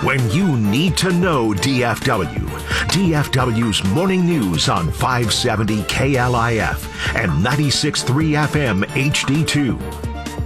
When you need to know DFW. DFW's morning news on 570 KLIF and 96.3 FM HD2.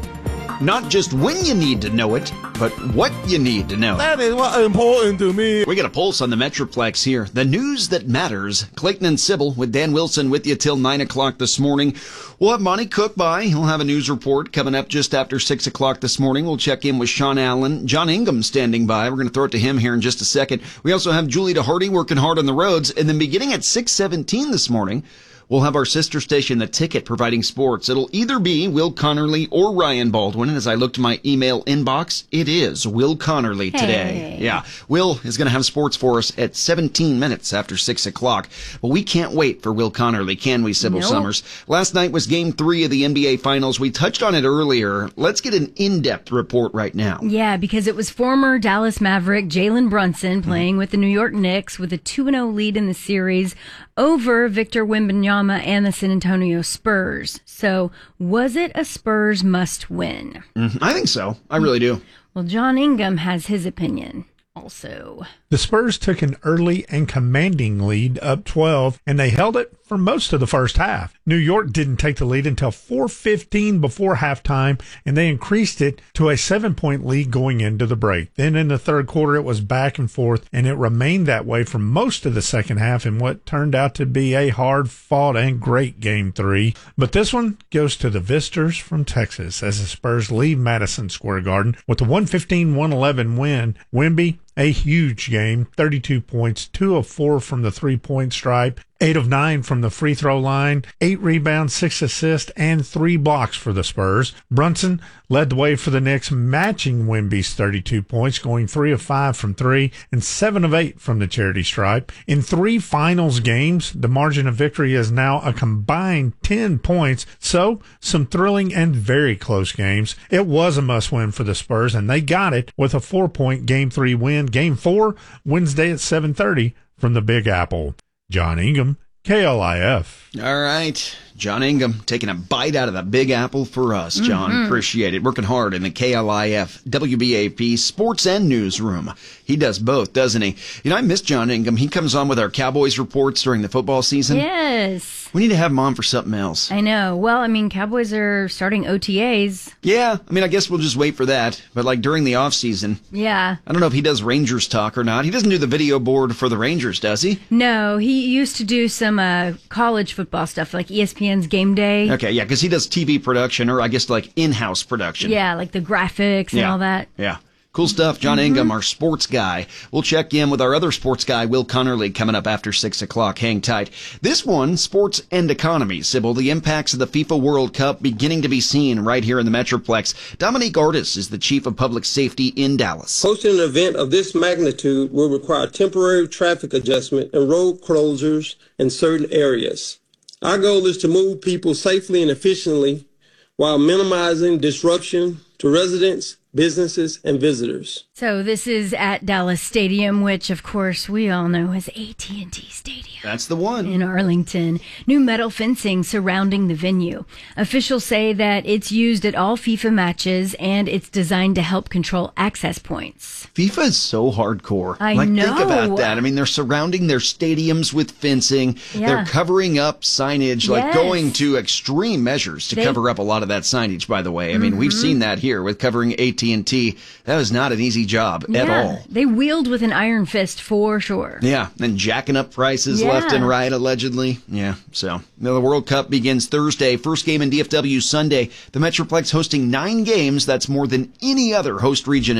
Not just when you need to know it, but what you need to know. That is what's important to me. We got a pulse on the Metroplex here. The news that matters. Clayton and Sybil with Dan Wilson with you till 9 o'clock this morning. We'll have Monty Cook by. He'll have a news report coming up just after 6 o'clock this morning. We'll check in with Sean Allen. John Ingham standing by. We're going to throw it to him here in just a second. We also have Julie DeHardy working hard on the roads. And then beginning at 6:17 this morning, we'll have our sister station, The Ticket, providing sports. It'll either be Will Connerly or Ryan Baldwin. And as I look to my email inbox, it is Will Connerly today. Yeah, Will is going to have sports for us at 17 minutes after 6 o'clock. But we can't wait for Will Connerly, can we, Sybil Summers? Last night was Game 3 of the NBA Finals. We touched on it earlier. Let's get an in-depth report right now. Yeah, because it was former Dallas Maverick Jalen Brunson playing with the New York Knicks with a 2-0 lead in the series over Victor Wembanyama and the San Antonio Spurs. So, was it a Spurs must-win? I think so. I really do. Well, John Ingham has his opinion also. The Spurs took an early and commanding lead, up 12, and they held it for most of the first half. New York didn't take the lead until 4:15 before halftime, and they increased it to a 7-point lead going into the break. Then in the third quarter, it was back and forth, and it remained that way for most of the second half in what turned out to be a hard-fought and great Game 3. But this one goes to the visitors from Texas as the Spurs leave Madison Square Garden with a 115-111 win. Wemby, a huge game, 32 points, 2 of 4 from the three-point stripe, 8 of 9 from the free throw line, 8 rebounds, 6 assists, and 3 blocks for the Spurs. Brunson led the way for the Knicks, matching Wemby's 32 points, going 3 of 5 from 3 and 7 of 8 from the charity stripe. In 3 finals games, the margin of victory is now a combined 10 points, so some thrilling and very close games. It was a must-win for the Spurs, and they got it with a 4-point Game 3 win. Game 4, Wednesday at 7:30 from the Big Apple. John Ingham, KLIF. All right. John Ingham taking a bite out of the Big Apple for us, John. Appreciate it. Working hard in the KLIF, WBAP sports and newsroom. He does both, doesn't he? You know, I miss John Ingham. He comes on with our Cowboys reports during the football season. Yes. We need to have him on for something else. I know. Well, I mean, Cowboys are starting OTAs. Yeah. I mean, I guess we'll just wait for that. But like during the off season. Yeah. I don't know if he does Rangers talk or not. He doesn't do the video board for the Rangers, does he? No, he used to do some college football stuff, like ESPN's Game Day. Okay, yeah, because he does TV production, or I guess like in-house production. Yeah, like the graphics and all that. Yeah. Cool stuff. John Ingham, our sports guy. We'll check in with our other sports guy, Will Connerly, coming up after 6 o'clock. Hang tight. This one, sports and economy. Sybil, the impacts of the FIFA World Cup beginning to be seen right here in the Metroplex. Dominique Artis is the chief of public safety in Dallas. Hosting an event of this magnitude will require temporary traffic adjustment and road closures in certain areas. Our goal is to move people safely and efficiently while minimizing disruption to residents, businesses, and visitors. So this is at Dallas Stadium, which, of course, we all know is AT&T Stadium. That's the one. In Arlington. New metal fencing surrounding the venue. Officials say that it's used at all FIFA matches, and it's designed to help control access points. FIFA is so hardcore. I know. Think about that. I mean, they're surrounding their stadiums with fencing. Yeah. They're covering up signage, like going to extreme measures to cover up a lot of that signage, by the way. I mean, we've seen that here with covering AT&T. That was not an easy job at all. They wield with an iron fist for sure. Yeah, and jacking up prices left and right, allegedly. Yeah, so the World Cup begins Thursday. First game in DFW Sunday. The Metroplex hosting 9 games. That's more than any other host region